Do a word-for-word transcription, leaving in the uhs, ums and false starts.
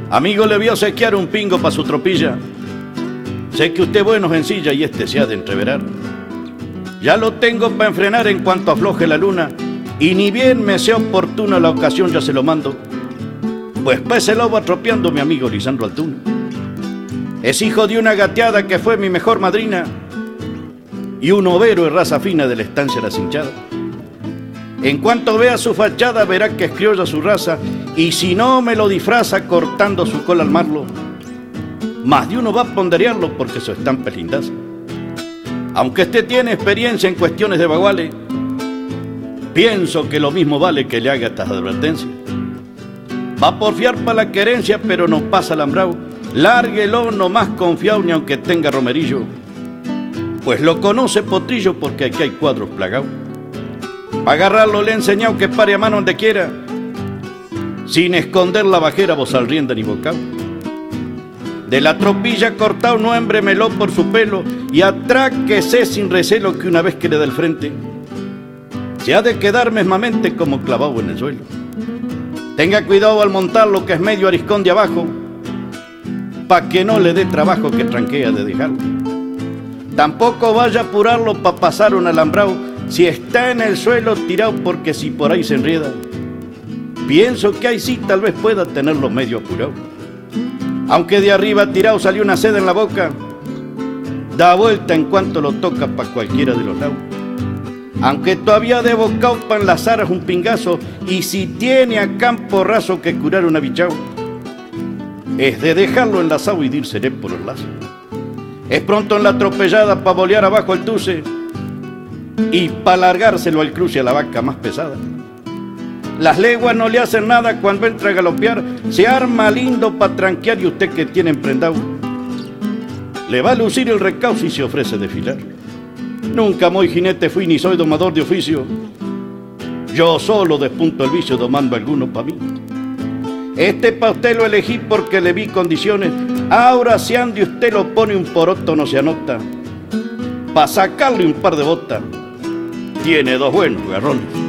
Amigo, le vio sequear un pingo pa' su tropilla. Sé que usted bueno en silla y este se ha de entreverar. Ya lo tengo pa' enfrenar en cuanto afloje la luna, y ni bien me sea oportuna la ocasión ya se lo mando, pues pues se lo va atropeando mi amigo Lisandro Altuna. Es hijo de una gateada que fue mi mejor madrina y un overo de raza fina de la estancia La Cinchada. En cuanto vea su fachada verá que es criolla su raza, y si no me lo disfraza cortando su cola al marlo, más de uno va a ponderearlo porque su estampa es lindaza. Aunque usted tiene experiencia en cuestiones de baguales, pienso que lo mismo vale que le haga estas advertencias. Va a porfiar pa' la querencia, pero no pasa alambrado. Lárguelo no más confiado ni aunque tenga romerillo, pues lo conoce potrillo porque aquí hay cuadros plagados. Pa' agarrarlo le he enseñado que pare a mano donde quiera, sin esconder la bajera, bozal, rienda ni bocado. De la tropilla cortado no embremeló por su pelo, y atráquese sin recelo que una vez que le da el frente, se ha de quedar mesmamente como clavado en el suelo. Tenga cuidado al montarlo que es medio ariscón de abajo, pa' que no le dé trabajo que tranquea de dejarlo. Tampoco vaya a apurarlo pa' pasar un alambrado si está en el suelo tirado, porque si por ahí se enrieda, pienso que ahí sí tal vez pueda tenerlo medio apurado. Aunque de arriba tirado salió una seda en la boca, da vuelta en cuanto lo toca pa' cualquiera de los lados. Aunque todavía de bocao pa' enlazar un pingazo, y si tiene a campo raso que curar un abichao, es de dejarlo enlazado y de írsele por los lazos. Es pronto en la atropellada pa' bolear abajo el tuce y pa' largárselo al cruce a la vaca más pesada. Las leguas no le hacen nada cuando entra a galopear, se arma lindo pa' tranquear, y usted que tiene emprendado le va a lucir el recauso y se ofrece desfilar. Nunca muy jinete fui ni soy domador de oficio, yo solo despunto el vicio domando alguno pa' mí. Este pa' usted lo elegí porque le vi condiciones, ahora si ande usted lo pone un poroto no se anota, pa' sacarle un par de botas tiene dos buenos garrones.